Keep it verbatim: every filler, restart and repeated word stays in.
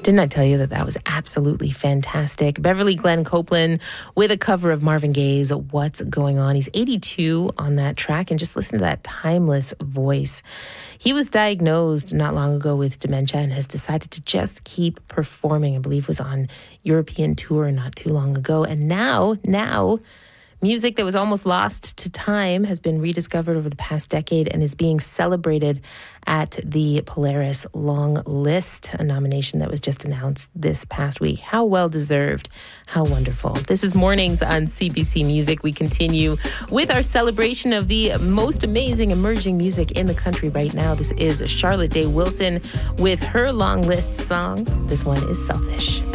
Didn't I tell you that that was absolutely fantastic? Beverly Glenn Copeland with a cover of Marvin Gaye's What's Going On. He's eighty-two on that track, and just listen to that timeless voice. He was diagnosed not long ago with dementia and has decided to just keep performing. I believe was on European tour not too long ago. And now, now... music that was almost lost to time has been rediscovered over the past decade and is being celebrated at the Polaris Long List, a nomination that was just announced this past week. How well deserved. How wonderful. This is Mornings on C B C Music. We continue with our celebration of the most amazing emerging music in the country right now. This is Charlotte Day Wilson with her Long List song. This one is Selfish.